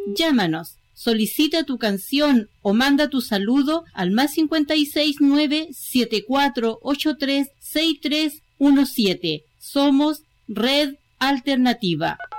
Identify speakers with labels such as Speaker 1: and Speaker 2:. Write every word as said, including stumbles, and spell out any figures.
Speaker 1: Llámanos, solicita tu canción o manda tu saludo al más cincuenta y seis nueve siete cuatro ocho tres seis tres uno siete. Somos Red Alternativa.